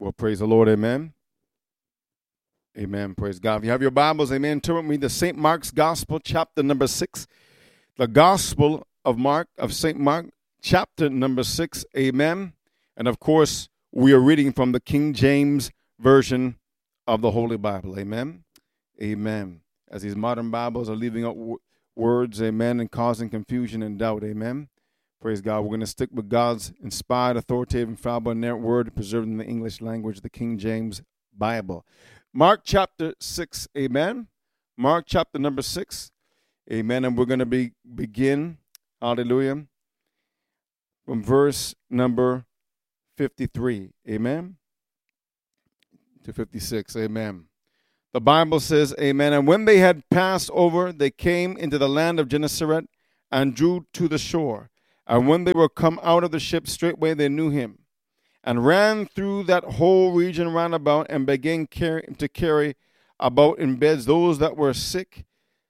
Well, praise the Lord, amen. Amen, praise God. If you have your Bibles, amen, turn with me to St. Mark's Gospel, chapter number 6. The Gospel of Mark, of St. Mark, chapter number 6, amen. And of course, we are reading from the King James Version of the Holy Bible, amen. Amen. As these modern Bibles are leaving out words, amen, and causing confusion and doubt, amen. Praise God. We're going to stick with God's inspired, authoritative, infallible, inerrant word preserved in the English language, the King James Bible. Mark chapter 6, amen. Mark chapter number 6, amen. And we're going to begin, hallelujah, from verse number 53, amen, to 56, amen. The Bible says, amen, and when they had passed over, they came into the land of Gennesaret and drew to the shore. And when they were come out of the ship, straightway they knew him, and ran through that whole region round about, and began to carry about in beds those that were sick,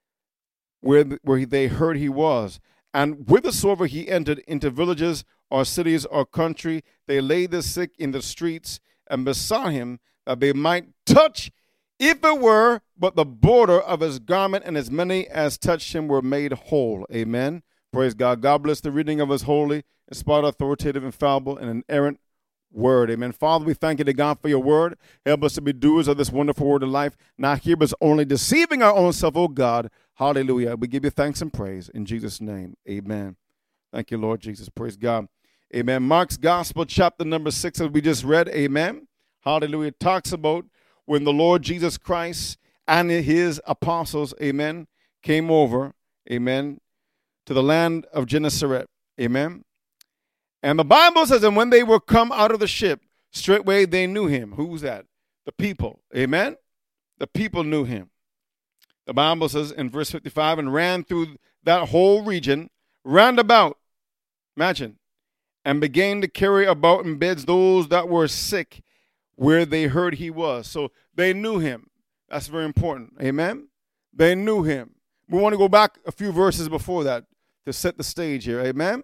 where they heard he was. And whithersoever he entered into villages or cities or country, they laid the sick in the streets, and besought him that they might touch, if it were but the border of his garment, and as many as touched him were made whole. Amen. Praise God. God bless the reading of his holy, inspired, authoritative, infallible, and inerrant word. Amen. Father, we thank you to God for your word. Help us to be doers of this wonderful word of life, not hearers only, deceiving our own self, oh God. Hallelujah. We give you thanks and praise in Jesus' name. Amen. Thank you, Lord Jesus. Praise God. Amen. Mark's Gospel, chapter number 6, as we just read. Amen. Hallelujah. It talks about when the Lord Jesus Christ and his apostles, amen, came over, amen, to the land of Gennesaret, amen. And the Bible says, and when they were come out of the ship, straightway they knew him. Who's that? The people, amen. The people knew him. The Bible says in verse 55, and ran through that whole region, round about, imagine, and began to carry about in beds those that were sick, where they heard he was. So they knew him. That's very important. Amen. They knew him. We want to go back a few verses before that to set the stage here. Amen.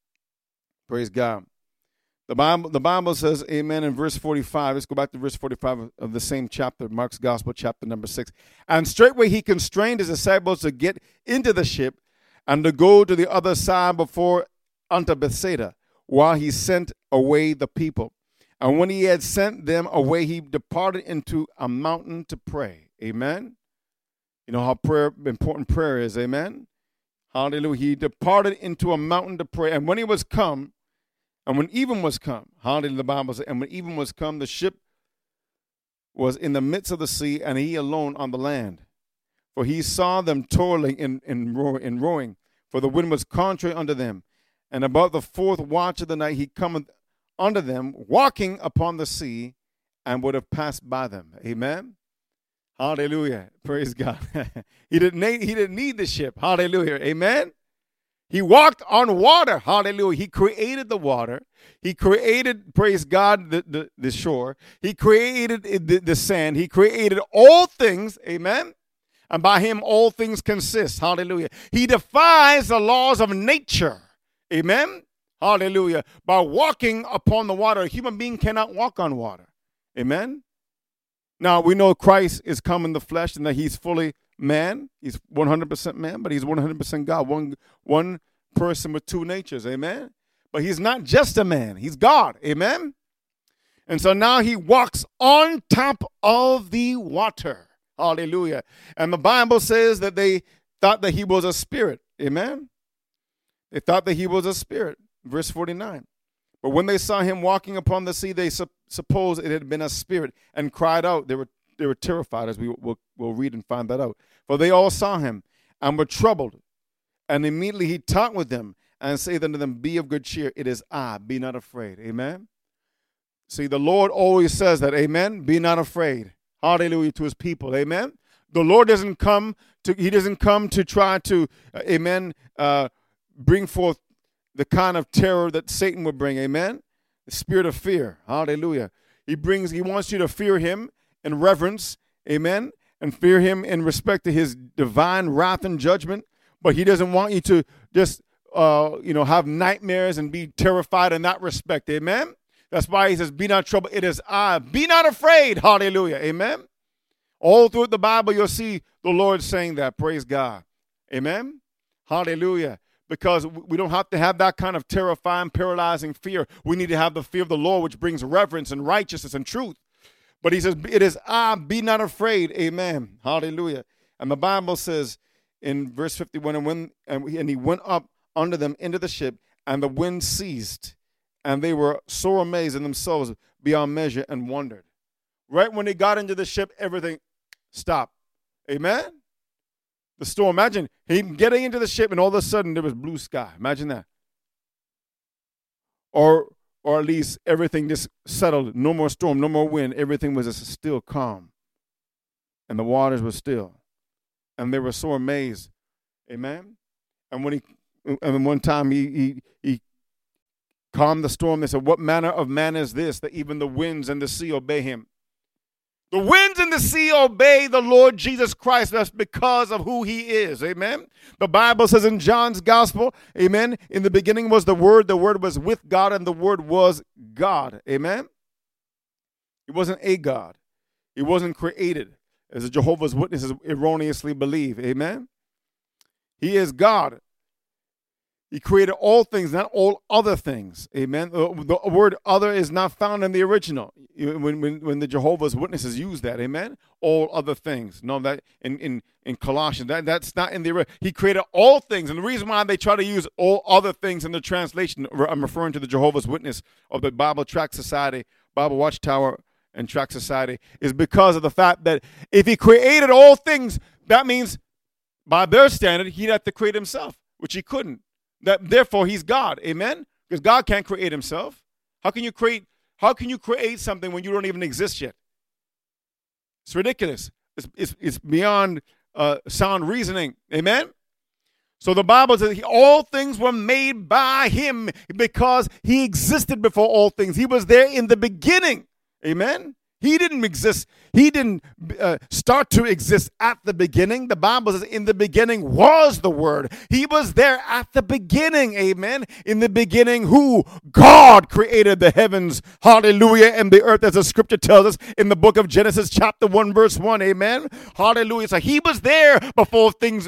Praise God. The Bible says, amen, in verse 45. Let's go back to verse 45 of the same chapter, Mark's Gospel, chapter number 6. And straightway he constrained his disciples to get into the ship and to go to the other side before unto Bethsaida, while he sent away the people. And when he had sent them away, he departed into a mountain to pray. Amen. You know how important prayer is. Amen. Hallelujah. He departed into a mountain to pray. And when he was come, and when even was come, hallelujah, the Bible says, and when even was come, the ship was in the midst of the sea, and he alone on the land. For he saw them toiling in rowing, for the wind was contrary unto them. And about the fourth watch of the night, he cometh unto them, walking upon the sea, and would have passed by them. Amen. Hallelujah. Praise God. He didn't need the ship. Hallelujah. Amen. He walked on water. Hallelujah. He created the water. He created, praise God, the shore. He created the sand. He created all things. Amen. And by him all things consist. Hallelujah. He defies the laws of nature. Amen. Hallelujah. By walking upon the water. A human being cannot walk on water. Amen. Now, we know Christ is come in the flesh and that he's fully man. He's 100% man, but he's 100% God. One person with two natures. Amen. But he's not just a man. He's God. Amen. And so now he walks on top of the water. Hallelujah. And the Bible says that they thought that he was a spirit. Amen. They thought that he was a spirit. Verse 49. But when they saw him walking upon the sea, they supposed it had been a spirit and cried out. They were terrified, as we'll read and find that out. For they all saw him and were troubled. And immediately he talked with them and said unto them, be of good cheer. It is I. Be not afraid. Amen. See, the Lord always says that. Amen. Be not afraid. Hallelujah to his people. Amen. The Lord doesn't come to try to, amen, bring forth the kind of terror that Satan would bring, amen? The spirit of fear, hallelujah. He wants you to fear him in reverence, amen? And fear him in respect to his divine wrath and judgment. But he doesn't want you to just, have nightmares and be terrified in that respect, amen? That's why he says, be not troubled. It is I. Be not afraid. Hallelujah. Amen. All through the Bible, you'll see the Lord saying that. Praise God. Amen. Hallelujah. Because we don't have to have that kind of terrifying, paralyzing fear. We need to have the fear of the Lord, which brings reverence and righteousness and truth. But he says, it is I, be not afraid. Amen. Hallelujah. And the Bible says in verse 51, and he went up under them into the ship, and the wind ceased, and they were sore amazed in themselves beyond measure and wondered. Right when they got into the ship, everything stopped. Amen? The storm. Imagine him getting into the ship and all of a sudden there was blue sky. Imagine that. Or at least everything just settled. No more storm, no more wind. Everything was just still calm. And the waters were still. And they were so amazed. Amen? And one time he calmed the storm. They said, what manner of man is this, that even the winds and the sea obey him? The winds and the sea obey the Lord Jesus Christ. That's because of who he is. Amen. The Bible says in John's gospel, amen, in the beginning was the Word was with God, and the Word was God. Amen. He wasn't a God. He wasn't created, as the Jehovah's Witnesses erroneously believe. Amen. He is God. He created all things, not all other things. Amen. The word other is not found in the original when the Jehovah's Witnesses use that. Amen. All other things. No, that in Colossians, that's not in the original. He created all things. And the reason why they try to use all other things in the translation, I'm referring to the Jehovah's Witness of the Bible Tract Society, Bible Watchtower and Tract Society, is because of the fact that if he created all things, that means by their standard, he'd have to create himself, which he couldn't. Therefore, he's God. Amen? Because God can't create himself. How can you create something when you don't even exist yet? It's ridiculous. It's beyond sound reasoning. Amen? So the Bible says all things were made by him because he existed before all things. He was there in the beginning. Amen? He didn't exist. He didn't start to exist at the beginning. The Bible says in the beginning was the Word. He was there at the beginning. Amen. In the beginning, who? God created the heavens. Hallelujah. And the earth, as the scripture tells us in the book of Genesis chapter 1 verse 1. Amen. Hallelujah. So he was there before things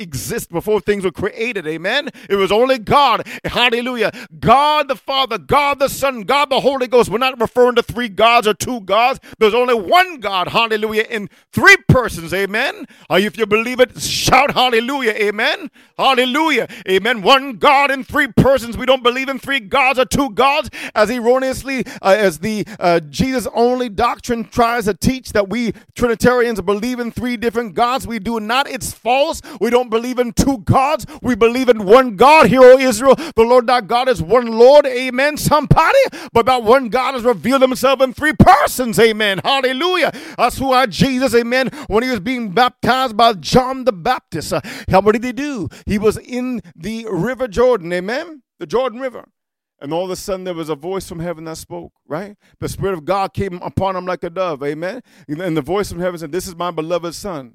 before things were created. Amen. It was only God. Hallelujah. God the Father, God the Son, God the Holy Ghost. We're not referring to three gods or two gods. There's only one God, hallelujah, in three persons, amen. If you believe it, shout hallelujah, amen. Hallelujah, amen. One God in three persons. We don't believe in three gods or two gods, as erroneously as the Jesus-only doctrine tries to teach that we Trinitarians believe in three different gods. We do not. It's false. We don't believe in two gods. We believe in one God. Hear, O Israel, the Lord our God is one Lord, amen, somebody. But that one God has revealed himself in three persons, amen. Hallelujah. That's who our Jesus, amen, when he was being baptized by John the Baptist. What did he do? He was in the river Jordan, amen, the Jordan River. And all of a sudden there was a voice from heaven that spoke, right? The Spirit of God came upon him like a dove, amen. And the voice from heaven said, this is my beloved Son,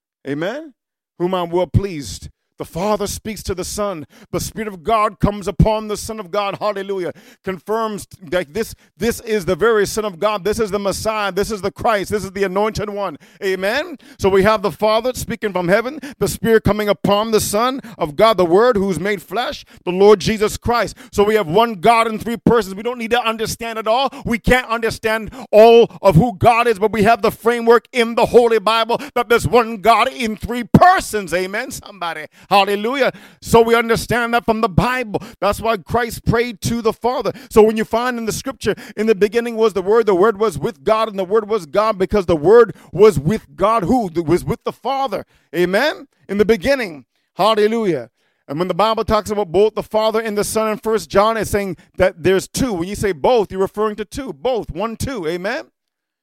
amen, whom I'm well pleased. The Father speaks to the Son. The Spirit of God comes upon the Son of God. Hallelujah. Confirms that this is the very Son of God. This is the Messiah. This is the Christ. This is the Anointed One. Amen. So we have the Father speaking from heaven. The Spirit coming upon the Son of God, the Word who's made flesh, the Lord Jesus Christ. So we have one God in three persons. We don't need to understand it all. We can't understand all of who God is, but we have the framework in the Holy Bible that there's one God in three persons. Amen. Somebody. Hallelujah. So we understand that from the Bible. That's why Christ prayed to the Father. So when you find in the scripture, in the beginning was the Word was with God, and the Word was God, because the Word was with God. Who? It was with the Father. Amen? In the beginning. Hallelujah. And when the Bible talks about both the Father and the Son in 1 John, it's saying that there's two. When you say both, you're referring to two. Both. 1, 2. Amen?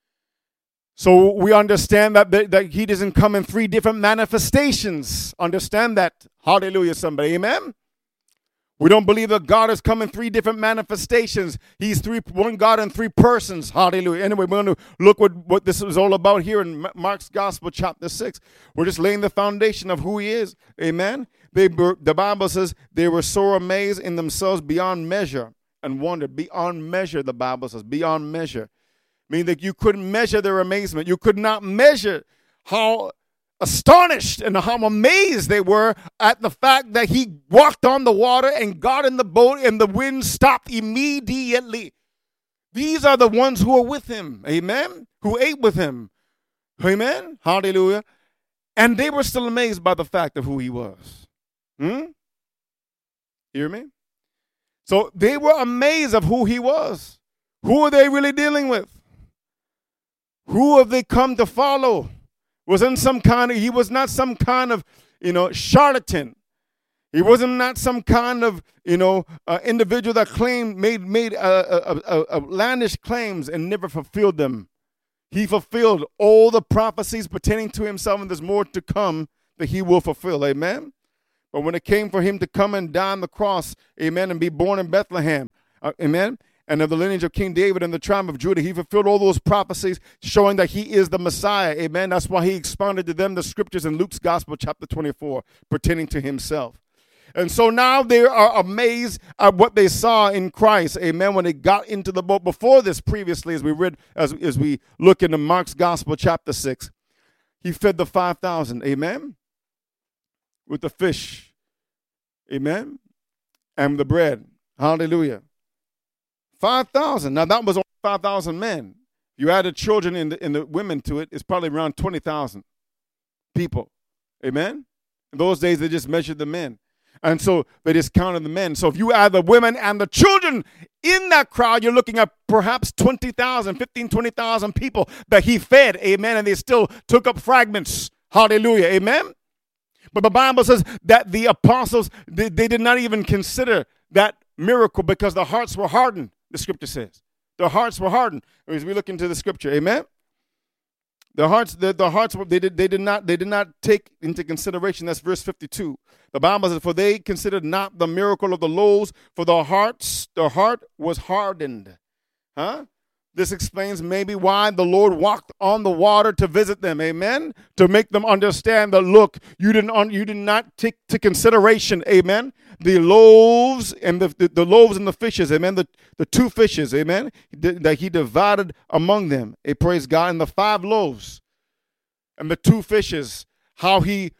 So we understand that he doesn't come in three different manifestations. Understand that. Hallelujah, somebody. Amen? We don't believe that God has come in three different manifestations. He's one God in three persons. Hallelujah. Anyway, we're going to look what this is all about here in Mark's Gospel, chapter 6. We're just laying the foundation of who he is. Amen? The Bible says they were so amazed in themselves beyond measure and wondered. Beyond measure, the Bible says, beyond measure. Meaning that you couldn't measure their amazement. You could not measure how astonished and how amazed they were at the fact that he walked on the water and got in the boat and the wind stopped immediately. These are the ones who are with him, amen, who ate with him, amen, hallelujah. And they were still amazed by the fact of who he was. Hear me? So they were amazed of who he was. Who are they really dealing with? Who have they come to follow? He was not some kind of, charlatan. He wasn't not some kind of, individual that made outlandish claims and never fulfilled them. He fulfilled all the prophecies pertaining to himself, and there's more to come that he will fulfill. Amen. But when it came for him to come and die on the cross, amen, and be born in Bethlehem, amen, and of the lineage of King David and the tribe of Judah, he fulfilled all those prophecies showing that he is the Messiah. Amen. That's why he expounded to them the scriptures in Luke's Gospel, chapter 24, pertaining to himself. And so now they are amazed at what they saw in Christ. Amen. When they got into the boat. Before this, previously, as we read, as we look into Mark's Gospel, chapter 6, he fed the 5,000. Amen. With the fish. Amen. And the bread. Hallelujah. 5,000. Now that was only 5,000 men. You added children and the women to it, it's probably around 20,000 people. Amen. In those days, they just measured the men. And so they just counted the men. So if you add the women and the children in that crowd, you're looking at perhaps 20,000, 20,000 people that he fed. Amen. And they still took up fragments. Hallelujah. Amen. But the Bible says that the apostles, they did not even consider that miracle because their hearts were hardened, the scripture says. Their hearts were hardened. As we look into the scripture. Amen. Their hearts, they did not take into consideration. That's verse 52. The Bible says, for they considered not the miracle of the loaves, for their heart was hardened. This explains maybe why the Lord walked on the water to visit them. Amen. To make them understand that, look, you did not take to consideration. Amen. The loaves and the loaves and the fishes. Amen. The two fishes. Amen. That he divided among them. Praise God. And the 5 loaves and the 2 fishes. How he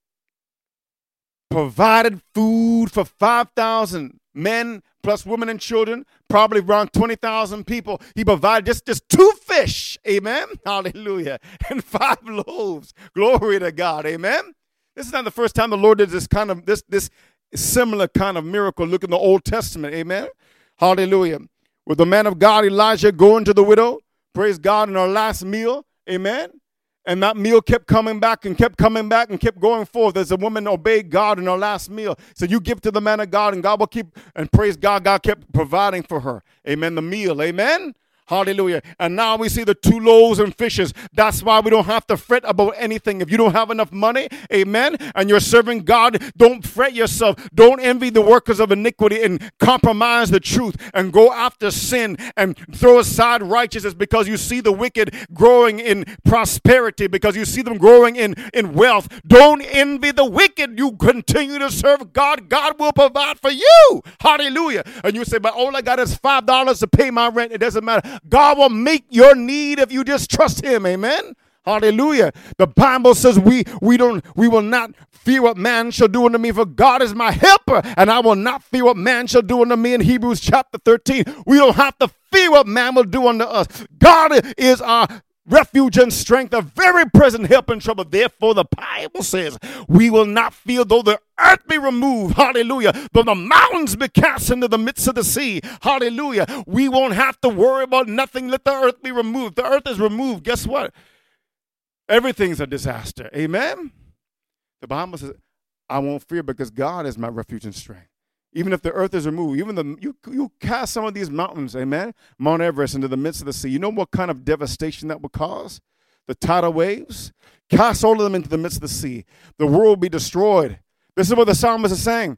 provided food for 5,000 men plus women and children, probably around 20,000 people. He provided just 2 fish, amen, hallelujah, and 5 loaves. Glory to God, amen. This is not the first time the Lord did this kind of this similar kind of miracle. Look in the Old Testament, amen, hallelujah. With the man of God Elijah going to the widow, praise God, in her last meal, amen. And that meal kept coming back and kept coming back and kept going forth as the woman obeyed God in her last meal. So you give to the man of God and God will keep, and praise God, God kept providing for her. Amen. The meal. Amen. Hallelujah. And now we see the 2 loaves and fishes. That's why we don't have to fret about anything. If you don't have enough money, amen, and you're serving God, don't fret yourself. Don't envy the workers of iniquity and compromise the truth and go after sin and throw aside righteousness because you see the wicked growing in prosperity, because you see them growing in wealth. Don't envy the wicked. You continue to serve God. God will provide for you. Hallelujah. And you say, but all I got is $5 to pay my rent. It doesn't matter. God will meet your need if you just trust him. Amen. Hallelujah. The Bible says we will not fear what man shall do unto me, for God is my helper, and I will not fear what man shall do unto me in Hebrews chapter 13. We don't have to fear what man will do unto us. God is our refuge and strength, a very present help in trouble. Therefore, the Bible says, we will not fear though the earth be removed. Hallelujah. Though the mountains be cast into the midst of the sea. Hallelujah. We won't have to worry about nothing. Let the earth be removed. The earth is removed. Guess what? Everything's a disaster. Amen. The Bible says, I won't fear because God is my refuge and strength. Even if the earth is removed, even you cast some of these mountains, amen, Mount Everest into the midst of the sea. You know what kind of devastation that would cause? The tidal waves. Cast all of them into the midst of the sea. The world will be destroyed. This is what the psalmist is saying.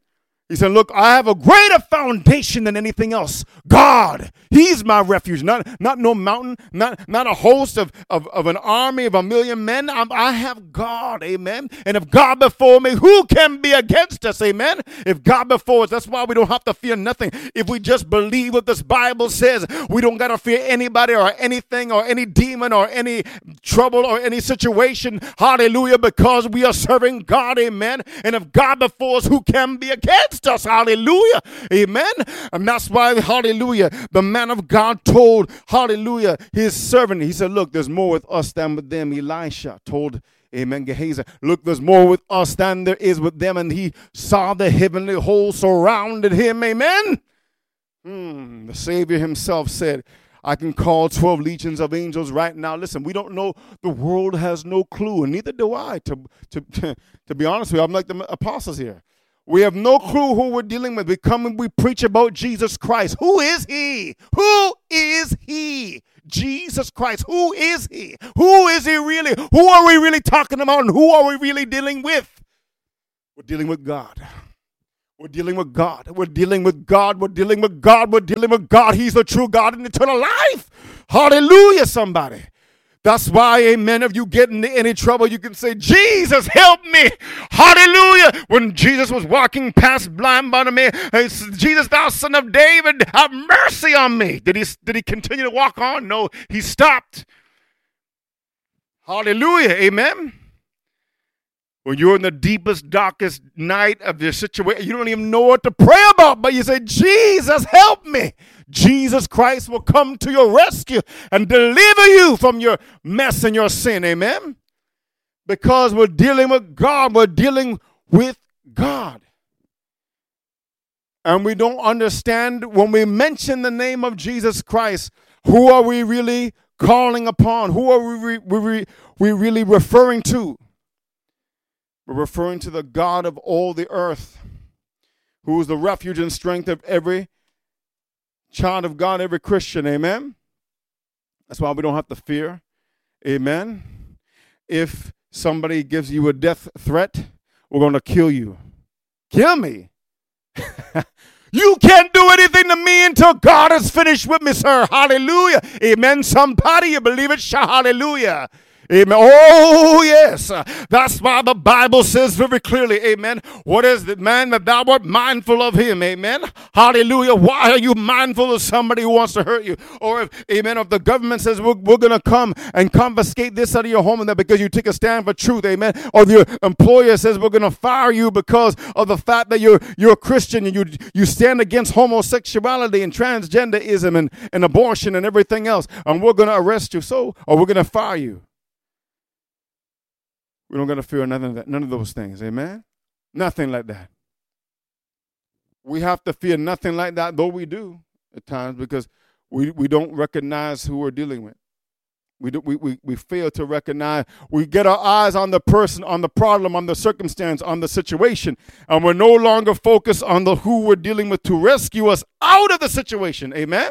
He said, look, I have a greater foundation than anything else. God, he's my refuge. Not no mountain, not a host of an army of 1,000,000 men. I have God, amen. And if God before me, who can be against us, amen? If God before us, that's why we don't have to fear nothing. If we just believe what this Bible says, we don't got to fear anybody or anything or any demon or any trouble or any situation. Hallelujah, because we are serving God, amen. And if God before us, who can be against us? Hallelujah. Amen. And that's why, hallelujah, the man of God told, hallelujah, his servant, he said, look, there's more with us than with them. Elisha told, amen, Gehazi, look, there's more with us than there is with them. And he saw the heavenly host surrounded him. Amen. The Savior himself said, I can call 12 legions of angels right now. Listen, we don't know. The world has no clue, and neither do I. To be honest with you, I'm like the apostles here. We have no clue who we're dealing with. We preach about Jesus Christ. Who is he? Who is he? Jesus Christ. Who is he? Who is he really? Who are we really talking about, and who are we really dealing with? We're dealing with God. We're dealing with God. We're dealing with God. We're dealing with God. We're dealing with God. He's the true God and eternal life. Hallelujah, somebody. That's why, amen, if you get into any trouble, you can say, Jesus, help me. Hallelujah. When Jesus was walking past blind Bartimaeus, he said, Jesus, thou son of David, have mercy on me. Did he continue to walk on? No, he stopped. Hallelujah, amen. When you're in the deepest, darkest night of your situation, you don't even know what to pray about, but you say, Jesus, help me. Jesus Christ will come to your rescue and deliver you from your mess and your sin. Amen? Because we're dealing with God. We're dealing with God. And we don't understand when we mention the name of Jesus Christ, who are we really calling upon? Who are we really referring to? We're referring to the God of all the earth, who is the refuge and strength of every child of God, every Christian. Amen? That's why we don't have to fear. Amen? If somebody gives you a death threat, we're going to kill you. Kill me? You can't do anything to me until God is finished with me, sir. Hallelujah. Amen. Somebody, you believe it? Shout hallelujah. Amen. Oh, yes. That's why the Bible says very clearly, amen. What is the man that thou art mindful of him? Amen. Hallelujah. Why are you mindful of somebody who wants to hurt you? Or if, amen, if the government says we're going to come and confiscate this out of your home and that because you take a stand for truth, amen. Or your employer says we're going to fire you because of the fact that you're a Christian and you stand against homosexuality and transgenderism and abortion and everything else, and we're going to arrest you, or we're going to fire you. We don't got to fear none of those things. Amen? Nothing like that. We have to fear nothing like that, though we do at times, because we don't recognize who we're dealing with. We fail to recognize. We get our eyes on the person, on the problem, on the circumstance, on the situation, and we're no longer focused on the who we're dealing with to rescue us out of the situation. Amen?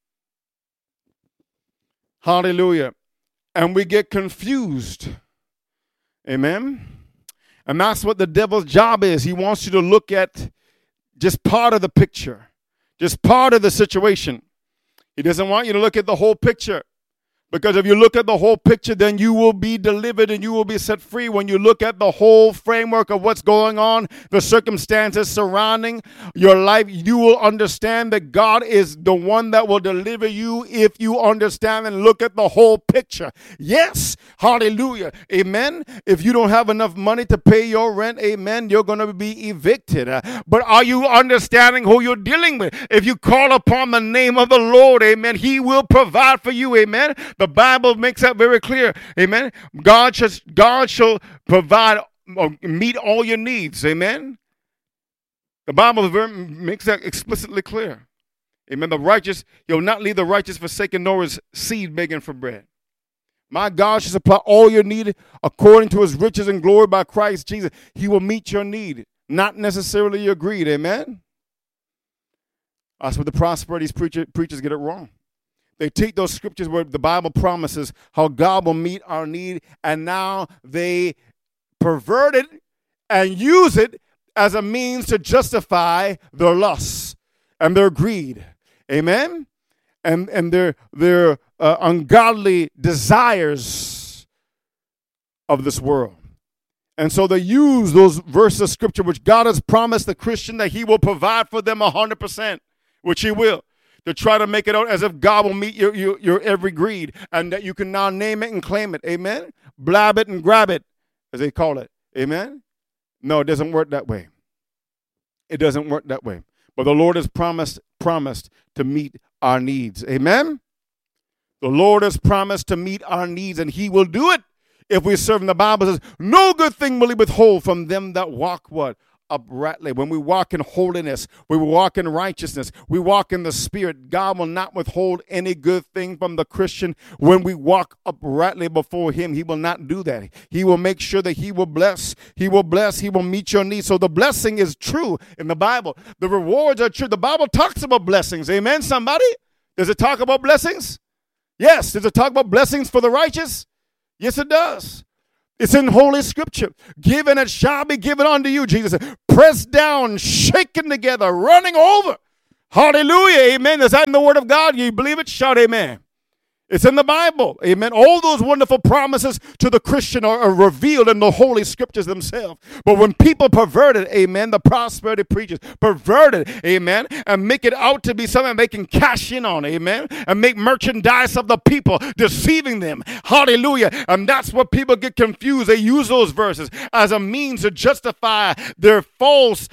Hallelujah. And we get confused. Amen. And that's what the devil's job is. He wants you to look at just part of the picture, just part of the situation. He doesn't want you to look at the whole picture. Because if you look at the whole picture, then you will be delivered and you will be set free. When you look at the whole framework of what's going on, the circumstances surrounding your life, you will understand that God is the one that will deliver you if you understand and look at the whole picture. Yes, hallelujah, amen. If you don't have enough money to pay your rent, amen, you're going to be evicted. But are you understanding who you're dealing with? If you call upon the name of the Lord, amen, he will provide for you, amen. The Bible makes that very clear. Amen. God shall provide or meet all your needs. Amen. The Bible makes that explicitly clear. Amen. The righteous, he'll not leave the righteous forsaken, nor his seed begging for bread. My God shall supply all your need according to his riches and glory by Christ Jesus. He will meet your need, not necessarily your greed. Amen. That's what the prosperity preachers get it wrong. They take those scriptures where the Bible promises how God will meet our need, and now they pervert it and use it as a means to justify their lusts and their greed. Amen? And their ungodly desires of this world. And so they use those verses of scripture which God has promised the Christian that he will provide for them 100%, which he will, to try to make it out as if God will meet your every greed and that you can now name it and claim it. Amen? Blab it and grab it, as they call it. Amen? No, it doesn't work that way. It doesn't work that way. But the Lord has promised to meet our needs. Amen? The Lord has promised to meet our needs, and he will do it if we serve him. The Bible says, no good thing will he withhold from them that walk what? Uprightly. When we walk in holiness, we walk in righteousness, we walk in the Spirit, God will not withhold any good thing from the Christian. When we walk uprightly before him, he will not do that. He will make sure that he will bless, he will meet your needs. So the blessing is true in the Bible. The rewards are true. The Bible talks about blessings. Amen, somebody? Does it talk about blessings? Yes. Does it talk about blessings for the righteous? Yes, it does. It's in Holy Scripture. Give and it shall be given unto you, Jesus said. Pressed down, shaken together, running over. Hallelujah, amen. Is that in the Word of God? You believe it? Shout amen. It's in the Bible, amen. All those wonderful promises to the Christian are revealed in the Holy Scriptures themselves. But when people pervert it, amen, the prosperity preachers pervert it, amen, and make it out to be something they can cash in on, amen, and make merchandise of the people, deceiving them, hallelujah. And that's what people get confused. They use those verses as a means to justify their false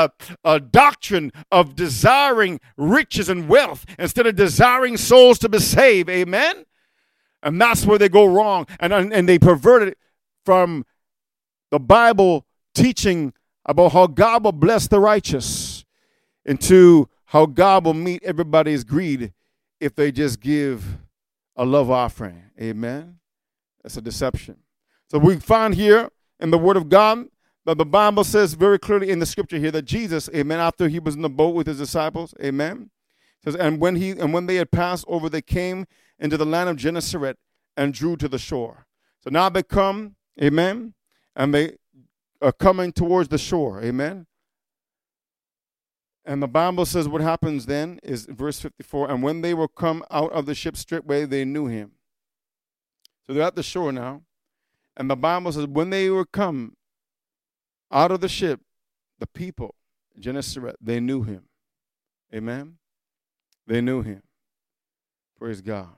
doctrine of desiring riches and wealth instead of desiring souls to be saved, amen. And that's where they go wrong. And they pervert it from the Bible teaching about how God will bless the righteous into how God will meet everybody's greed if they just give a love offering. Amen? That's a deception. So we find here in the Word of God that the Bible says very clearly in the Scripture here that Jesus, amen, after he was in the boat with his disciples, amen, says, and when they had passed over, they came into the land of Gennesaret and drew to the shore. So now they come, amen, and they are coming towards the shore, amen. And the Bible says what happens then is verse 54, and when they were come out of the ship straightway, they knew him. So they're at the shore now, and the Bible says when they were come out of the ship, the people, Gennesaret, they knew him, amen. They knew him. Praise God.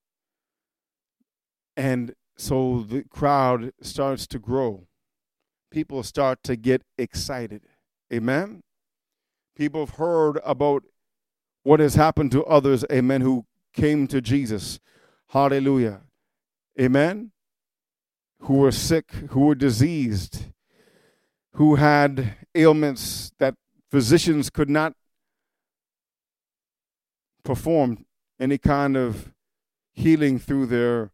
And so the crowd starts to grow. People start to get excited. Amen? People have heard about what has happened to others, amen, who came to Jesus. Hallelujah. Amen? Who were sick, who were diseased, who had ailments that physicians could not perform any kind of healing through their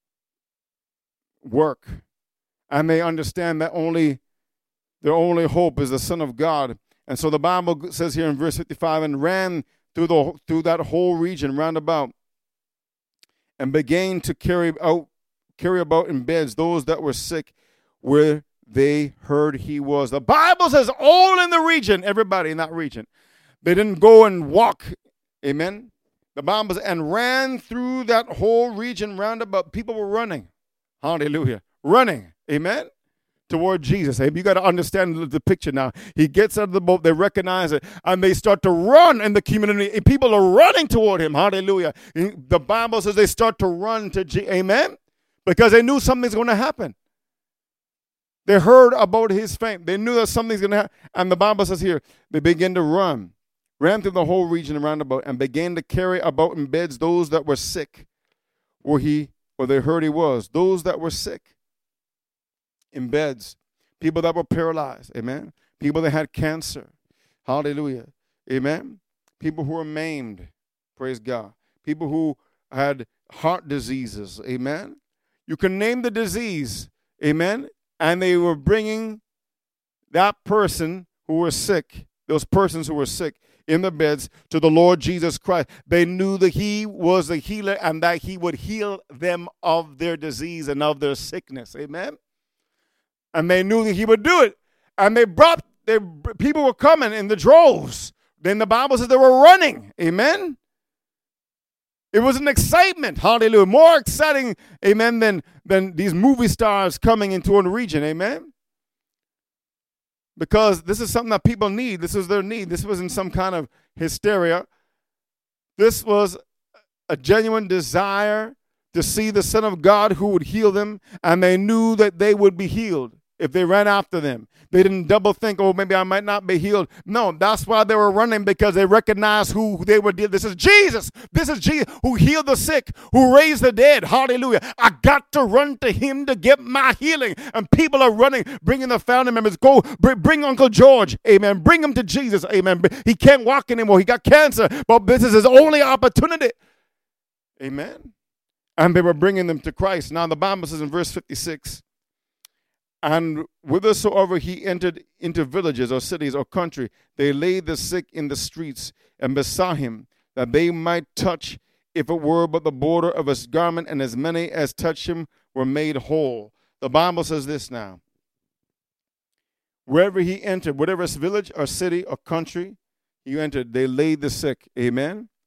work. And they understand that their only hope is the Son of God. And so the Bible says here in verse 55, and ran through that whole region round about, and began to carry about in beds those that were sick, where they heard he was. The Bible says all in the region, everybody in that region. They didn't go and walk, amen. The Bible says, and ran through that whole region round about. People were running. Hallelujah. Running. Amen. Toward Jesus. Hey, you got to understand the picture now. He gets out of the boat. They recognize it. And they start to run in the community. People are running toward him. Hallelujah. The Bible says they start to run to Jesus. Amen. Because they knew something's going to happen. They heard about his fame. They knew that something's going to happen. And the Bible says here, they begin to run. Ran through the whole region around about, and began to carry about in beds those that were sick, where they heard he was. Those that were sick in beds, people that were paralyzed, amen. People that had cancer, hallelujah, amen. People who were maimed, praise God. People who had heart diseases, amen. You can name the disease, amen. And they were bringing that person who was sick, those persons who were sick, in the beds to the Lord Jesus Christ. They knew that he was the healer and that he would heal them of their disease and of their sickness. Amen? And they knew that he would do it. And they brought people were coming in the droves. Then the Bible says they were running. Amen. It was an excitement. Hallelujah. More exciting, amen, than these movie stars coming into a region. Amen. Because this is something that people need. This is their need. This wasn't some kind of hysteria. This was a genuine desire to see the Son of God who would heal them, and they knew that they would be healed if they ran after them. They didn't double think, oh, maybe I might not be healed. No, that's why they were running, because they recognized who they were dealing. This is Jesus. This is Jesus who healed the sick, who raised the dead. Hallelujah. I got to run to him to get my healing. And people are running, bringing the family members. Go, bring Uncle George. Amen. Bring him to Jesus. Amen. He can't walk anymore. He got cancer. But this is his only opportunity. Amen. And they were bringing them to Christ. Now the Bible says in verse 56, and whithersoever he entered into villages or cities or country, they laid the sick in the streets and besought him that they might touch, if it were but the border of his garment, and as many as touched him were made whole. The Bible says this now. Wherever he entered, whatever village or city or country he entered, they laid the sick. Amen.